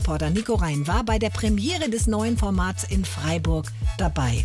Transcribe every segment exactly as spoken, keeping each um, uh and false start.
Reporter Nico Rhein war bei der Premiere des neuen Formats in Freiburg dabei.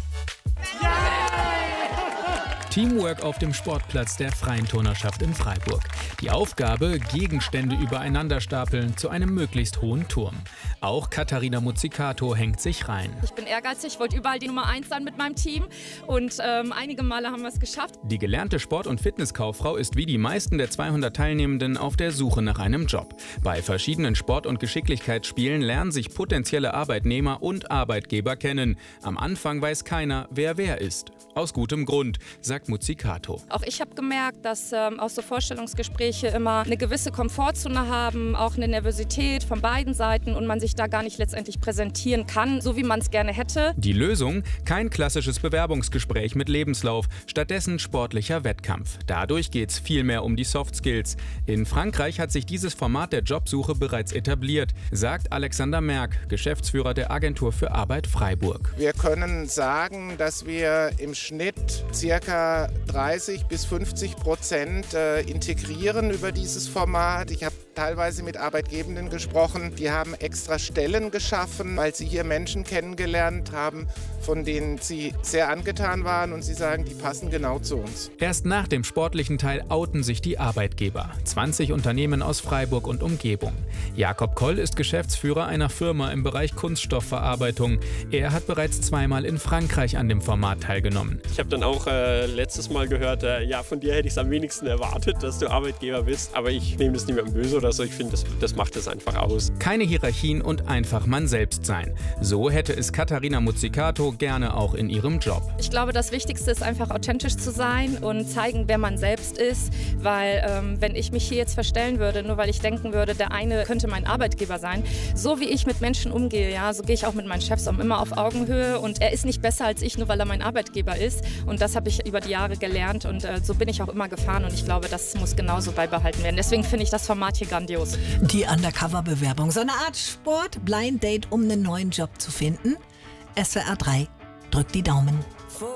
Teamwork auf dem Sportplatz der Freien Turnerschaft in Freiburg. Die Aufgabe, Gegenstände übereinander stapeln zu einem möglichst hohen Turm. Auch Katharina Muzzicato hängt sich rein. Ich bin ehrgeizig, ich wollte überall die Nummer eins sein mit meinem Team und ähm, einige Male haben wir es geschafft. Die gelernte Sport- und Fitnesskauffrau ist wie die meisten der zweihundert Teilnehmenden auf der Suche nach einem Job. Bei verschiedenen Sport- und Geschicklichkeitsspielen lernen sich potenzielle Arbeitnehmer und Arbeitgeber kennen. Am Anfang weiß keiner, wer wer ist. Aus gutem Grund, sagt Muzzicato. Auch ich habe gemerkt, dass ähm, auch so Vorstellungsgespräche immer eine gewisse Komfortzone haben, auch eine Nervosität von beiden Seiten und man sich da gar nicht letztendlich präsentieren kann, so wie man es gerne hätte. Die Lösung? Kein klassisches Bewerbungsgespräch mit Lebenslauf, stattdessen sportlicher Wettkampf. Dadurch geht es viel mehr um die Soft Skills. In Frankreich hat sich dieses Format der Jobsuche bereits etabliert, sagt Alexander Merck, Geschäftsführer der Agentur für Arbeit Freiburg. Wir können sagen, dass wir im Schnitt circa dreißig bis fünfzig Prozent äh, integrieren über dieses Format. Ich habe teilweise mit Arbeitgebenden gesprochen, die haben extra Stellen geschaffen, weil sie hier Menschen kennengelernt haben, von denen sie sehr angetan waren und sie sagen, die passen genau zu uns. Erst nach dem sportlichen Teil outen sich die Arbeitgeber. zwanzig Unternehmen aus Freiburg und Umgebung. Jakob Koll ist Geschäftsführer einer Firma im Bereich Kunststoffverarbeitung. Er hat bereits zweimal in Frankreich an dem Format teilgenommen. Ich habe dann auch äh, letztes Mal gehört, äh, ja, von dir hätte ich es am wenigsten erwartet, dass du Arbeitgeber bist. Aber ich nehme das nicht mehr böse oder so. Ich finde, das, das macht es einfach aus. Keine Hierarchien und einfach man selbst sein. So hätte es Katharina Muzzicato gerne auch in ihrem Job. Ich glaube, das Wichtigste ist einfach authentisch zu sein und zeigen, wer man selbst ist. Weil ähm, wenn ich mich hier jetzt verstellen würde, nur weil ich denken würde, der eine könnte mein Arbeitgeber sein, so wie ich mit Menschen umgehe, ja, so gehe ich auch mit meinen Chefs um, immer auf Augenhöhe. Und er ist nicht besser als ich, nur weil er mein Arbeitgeber ist. Und das habe ich über die Jahre gelernt und äh, so bin ich auch immer gefahren. Und ich glaube, das muss genauso beibehalten werden. Deswegen finde ich das Format hier grandios. Die Undercover-Bewerbung, so eine Art Sport, Blind Date, um einen neuen Job zu finden. S W R drei drückt die Daumen.